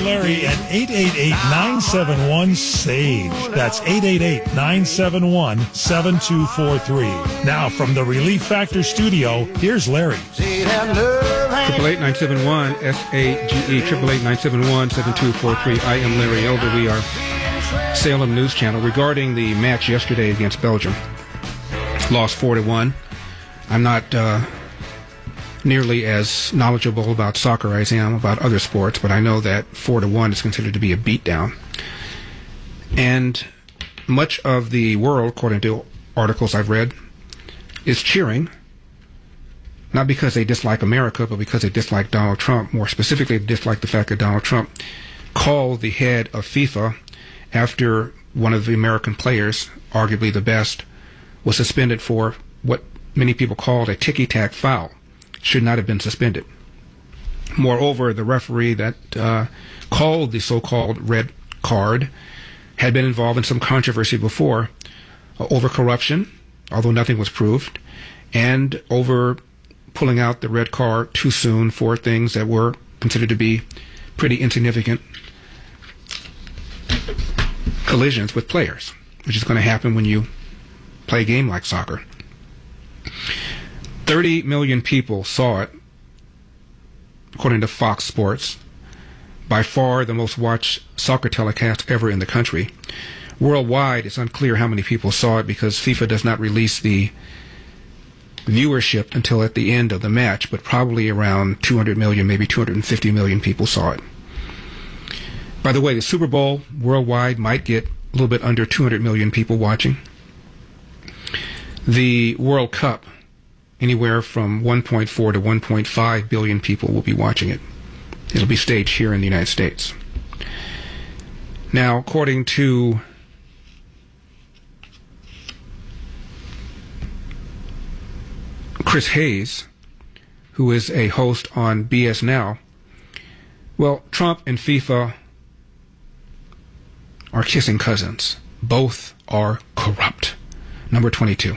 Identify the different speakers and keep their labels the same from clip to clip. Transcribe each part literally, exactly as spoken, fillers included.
Speaker 1: Larry at eight eight eight, nine seven one, SAGE. That's eight eight eight, nine seven one, seven two four three. Now, from the Relief Factor studio, here's Larry.
Speaker 2: Triple eight nine seven one S A G E triple eight nine seven one seven two four three. I am Larry Elder. We are Salem News Channel. Regarding the match yesterday against Belgium, lost four to one. I'm not uh, nearly as knowledgeable about soccer as I am about other sports, but I know that four to one is considered to be a beatdown. And much of the world, according to articles I've read, is cheering. Not because they dislike America, but because they dislike Donald Trump. More specifically, they dislike the fact that Donald Trump called the head of FIFA after one of the American players, arguably the best, was suspended for what many people called a ticky-tack foul. Should not have been suspended. Moreover, the referee that uh, called the so-called red card had been involved in some controversy before uh, over corruption, although nothing was proved, and over pulling out the red card too soon for things that were considered to be pretty insignificant collisions with players, which is going to happen when you play a game like soccer. thirty million people saw it, according to Fox Sports, by far the most watched soccer telecast ever in the country. Worldwide, it's unclear how many people saw it because FIFA does not release the viewership until at the end of the match, but probably around two hundred million, maybe two hundred fifty million people saw it. By the way, the Super Bowl worldwide might get a little bit under two hundred million people watching. The World Cup, anywhere from one point four to one point five billion people will be watching it. It'll be staged here in the United States. Now, according to Chris Hayes, who is a host on B S Now, well, Trump and FIFA are kissing cousins. Both are corrupt. Number twenty-two.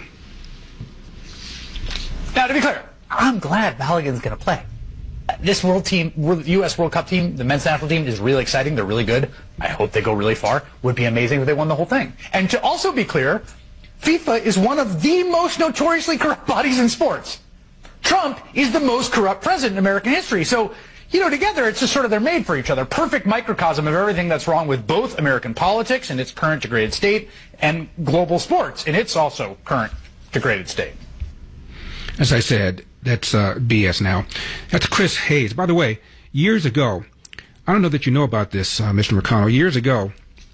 Speaker 3: Now, to be clear, I'm glad Balogun's going to play. This world team, U S World Cup team, the men's national team is really exciting. They're really good. I hope they go really far. Would be amazing if they won the whole thing. And to also be clear, FIFA is one of the most notoriously corrupt bodies in sports. Trump is the most corrupt president in American history. So, you know, together it's just sort of they're made for each other. Perfect microcosm of everything that's wrong with both American politics in its current degraded state and global sports in its also current degraded state.
Speaker 2: As I said, that's uh, B S Now. That's Chris Hayes. By the way, years ago, I don't know that you know about this, uh, Mister McConnell. Years ago,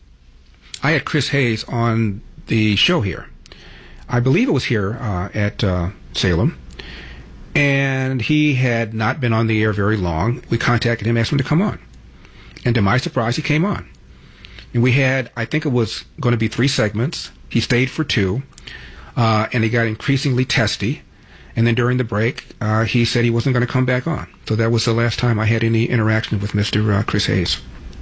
Speaker 2: I had Chris Hayes on the show here. I believe it was here uh, at uh, Salem. And he had not been on the air very long. We contacted him, asked him to come on. And to my surprise, he came on. And we had, I think it was going to be three segments. He stayed for two. Uh, and he got increasingly testy. And then during the break, uh, he said he wasn't going to come back on. So that was the last time I had any interaction with Mister Uh, Chris Hayes.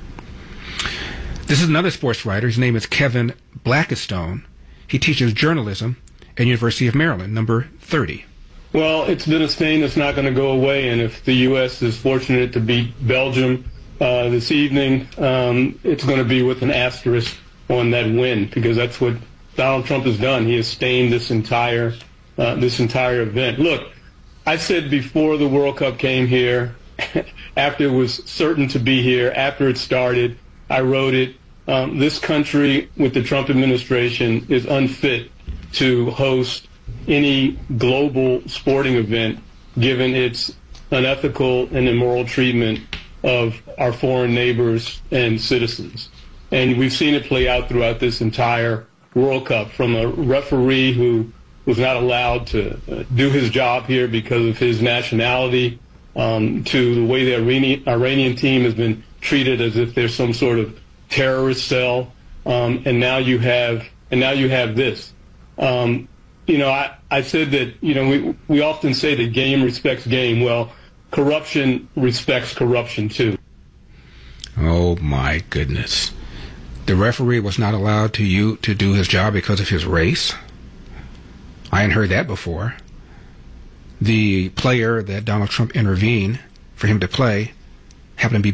Speaker 2: This is another sports writer. His name is Kevin Blackistone. He teaches journalism at University of Maryland, number thirty.
Speaker 4: Well, it's been a stain that's not going to go away, and if the U S is fortunate to beat Belgium uh, this evening, um, it's going to be with an asterisk on that win, because that's what Donald Trump has done. He has stained this entire uh, this entire event. Look, I said before the World Cup came here, after it was certain to be here, after it started, I wrote it. Um, this country, with the Trump administration, is unfit to host any global sporting event, given its unethical and immoral treatment of our foreign neighbors and citizens. And we've seen it play out throughout this entire World Cup, from a referee who was not allowed to uh, do his job here because of his nationality, um, to the way the Iranian, Iranian team has been treated as if they're some sort of terrorist cell. Um, and now you have, and now you have this. Um, You know, I, I said that, you know, we, we often say that game respects game. Well, corruption respects corruption, too.
Speaker 2: Oh, my goodness. The referee was not allowed to you to do his job because of his race? I hadn't heard that before. The player that Donald Trump intervened for him to play happened to be